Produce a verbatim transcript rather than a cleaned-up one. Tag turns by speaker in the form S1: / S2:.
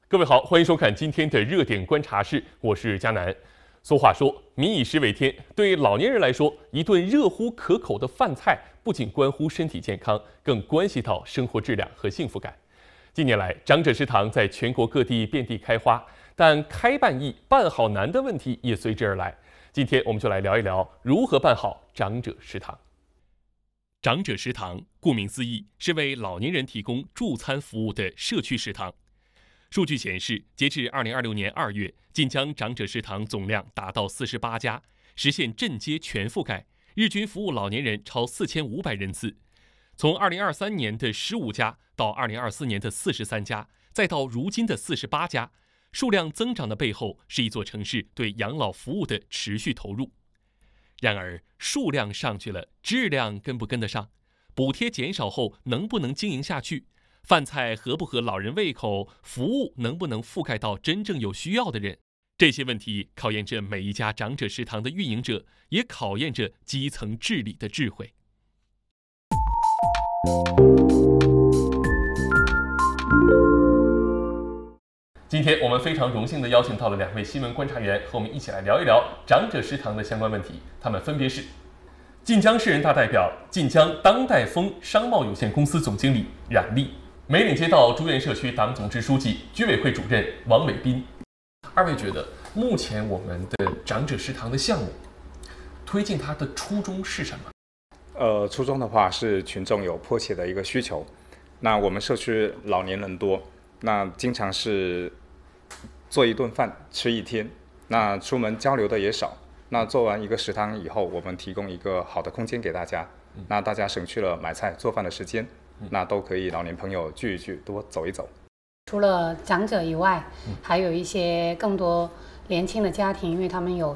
S1: 各位好，欢迎收看今天的热点观察室，我是佳南。俗话说“民以食为天”，对老年人来说，一顿热乎可口的饭菜不仅关乎身体健康，更关系到生活质量和幸福感。近年来，长者食堂在全国各地遍地开花，但开办易、办好难的问题也随之而来。今天我们就来聊一聊如何办好长者食堂。长者食堂顾名思义，是为老年人提供助餐服务的社区食堂。数据显示，截至二零二六年二月，晋江长者食堂总量达到四十八家，实现镇街全覆盖，日均服务老年人超四千五百人次。从二零二三年的十五家到二零二四年的四十三家，再到如今的四十八家，数量增长的背后是一座城市对养老服务的持续投入。然而，数量上去了，质量跟不跟得上？补贴减少后能不能经营下去？饭菜合不合老人胃口？服务能不能覆盖到真正有需要的人？这些问题考验着每一家长者食堂的运营者，也考验着基层治理的智慧。今天我们非常荣幸地邀请到了两位新闻观察员，和我们一起来聊一聊长者食堂的相关问题。他们分别是晋江市人大代表、晋江当代风商贸有限公司总经理冉丽，梅岭街道朱园社区党总支书记、居委会主任王伟斌。二位觉得目前我们的长者食堂的项目推进它的初衷是什么？
S2: 呃，初衷的话是群众有迫切的一个需求。那我们社区老年人多，那经常是做一顿饭吃一天，那出门交流的也少。那做完一个食堂以后，我们提供一个好的空间给大家，那大家省去了买菜做饭的时间，那都可以老年朋友聚一聚，多走一走。
S3: 除了长者以外，还有一些更多年轻的家庭，因为他们有